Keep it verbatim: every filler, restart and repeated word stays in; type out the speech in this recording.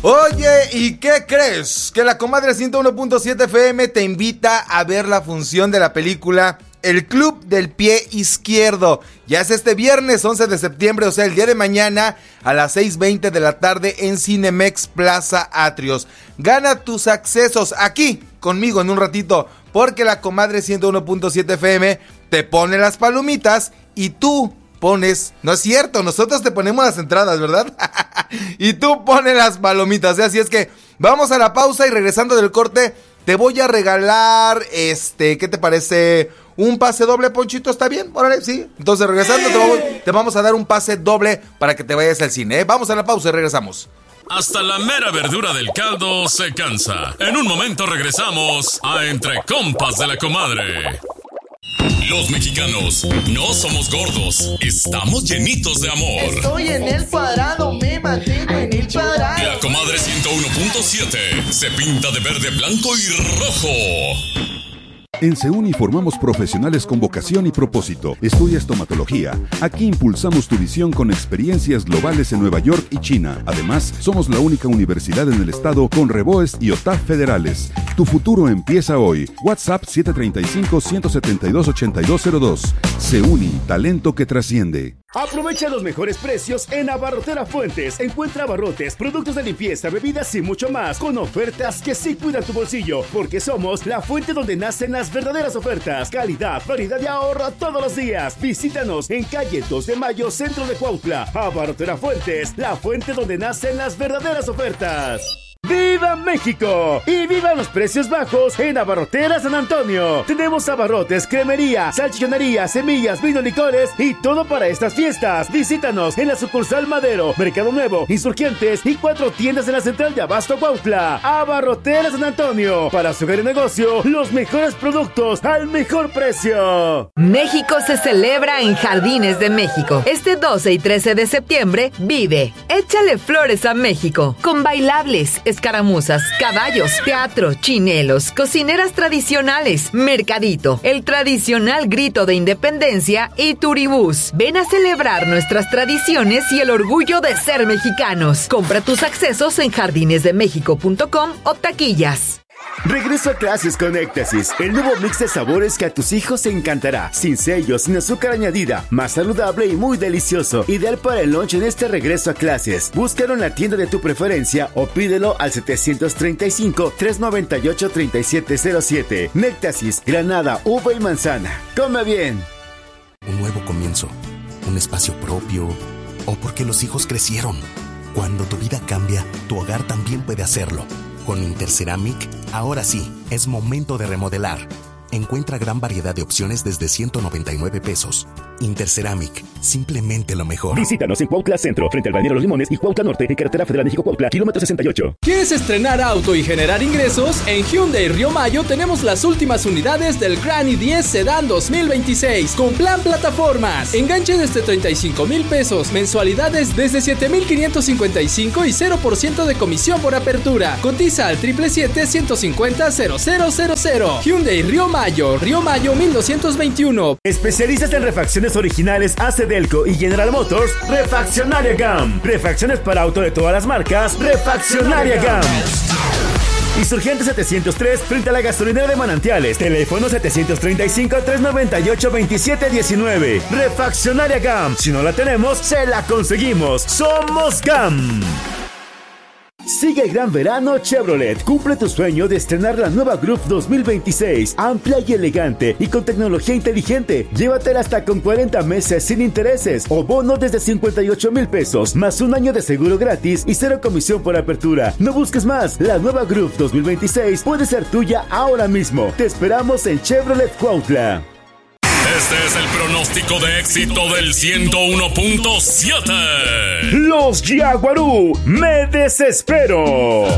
Oye, ¿y qué crees? Que la Comadre ciento uno punto siete F M te invita a ver la función de la película El Club del Pie Izquierdo. Ya es este viernes once de septiembre, o sea, el día de mañana a las seis veinte de la tarde en Cinemex Plaza Atrios. Gana tus accesos aquí conmigo en un ratito, porque la Comadre ciento uno punto siete F M te pone las palomitas y tú pones, no es cierto, nosotros te ponemos las entradas, ¿verdad? Y tú pones las palomitas, ¿eh? Así es que vamos a la pausa y regresando del corte te voy a regalar, este, ¿qué te parece? Un pase doble, Ponchito, ¿está bien? Órale, sí. Entonces regresando te vamos, te vamos a dar un pase doble para que te vayas al cine, ¿eh? Vamos a la pausa y regresamos. Hasta la mera verdura del caldo se cansa. En un momento regresamos a Entre Compas de la Comadre. Los mexicanos no somos gordos, estamos llenitos de amor. Estoy en el cuadrado, me mantengo en el cuadrado. La Comadre ciento uno punto siete se pinta de verde, blanco y rojo. En Seuni formamos profesionales con vocación y propósito. Estudia estomatología. Aquí impulsamos tu visión con experiencias globales en Nueva York y China. Además, somos la única universidad en el estado con Reboes y O T A F federales. Tu futuro empieza hoy. WhatsApp siete tres cinco, uno siete dos, ocho dos cero dos. Seuni, talento que trasciende. Aprovecha los mejores precios en Abarrotera Fuentes. Encuentra abarrotes, productos de limpieza, bebidas y mucho más con ofertas que sí cuidan tu bolsillo, porque somos la fuente donde nacen las verdaderas ofertas. Calidad, variedad y ahorro todos los días. Visítanos en calle dos de mayo, centro de Cuautla. Abarrotera Fuentes, la fuente donde nacen las verdaderas ofertas. ¡Viva México! ¡Y vivan los precios bajos en Abarrotera San Antonio! Tenemos abarrotes, cremería, salchichonería, semillas, vino, licores y todo para estas fiestas. Visítanos en la sucursal Madero, Mercado Nuevo, Insurgentes y cuatro tiendas en la central de Abasto Cuautla. Abarrotera San Antonio. Para su gran negocio, los mejores productos al mejor precio. México se celebra en Jardines de México. Este doce y trece de septiembre, vive. Échale flores a México con bailables, escaramuzas, caballos, teatro, chinelos, cocineras tradicionales, mercadito, el tradicional grito de independencia y turibús. Ven a celebrar nuestras tradiciones y el orgullo de ser mexicanos. Compra tus accesos en jardines de méxico punto com o taquillas. Regreso a clases con Éxtasis, el nuevo mix de sabores que a tus hijos encantará. Sin sellos, sin azúcar añadida, más saludable y muy delicioso. Ideal para el lunch en este regreso a clases. Búscalo en la tienda de tu preferencia o pídelo al siete tres cinco, tres nueve ocho, tres siete cero siete. Éxtasis, granada, uva y manzana. ¡Come bien! Un nuevo comienzo, un espacio propio, o porque los hijos crecieron. Cuando tu vida cambia, tu hogar también puede hacerlo. Con Interceramic, ahora sí, es momento de remodelar. Encuentra gran variedad de opciones desde ciento noventa y nueve pesos. Interceramic, simplemente lo mejor. Visítanos en Cuautla Centro, frente al Balneario Los Limones y Cuautla Norte, en Carretera Federal México-Cuautla, kilómetro sesenta y ocho. ¿Quieres estrenar auto y generar ingresos? En Hyundai Río Mayo tenemos las últimas unidades del Grand i diez Sedan dos mil veintiséis con plan plataformas. Enganche desde treinta y cinco mil pesos, mensualidades desde siete mil quinientos cincuenta y cinco y cero por ciento de comisión por apertura. Cotiza al siete siete siete, ciento cincuenta, cero cero cero cero. Hyundai Río Mayo, Río Mayo mil doscientos veintiuno. Especialistas en refacciones originales A C Delco y General Motors, Refaccionaria G A M. Refacciones para auto de todas las marcas, Refaccionaria G A M. Insurgente setecientos tres frente a la gasolinera de Manantiales. Teléfono siete tres cinco, tres nueve ocho, dos siete uno nueve. Refaccionaria G A M. Si no la tenemos, se la conseguimos. Somos G A M. Sigue el gran verano Chevrolet. Cumple tu sueño de estrenar la nueva Groove dos mil veintiséis. Amplia y elegante y con tecnología inteligente. Llévatela hasta con cuarenta meses sin intereses o bono desde cincuenta y ocho mil pesos, más un año de seguro gratis y cero comisión por apertura. No busques más. La nueva Groove dos mil veintiséis puede ser tuya ahora mismo. Te esperamos en Chevrolet Cuautla. Este es el pronóstico de éxito del ciento uno punto siete. Los Yaguarú, me desespero.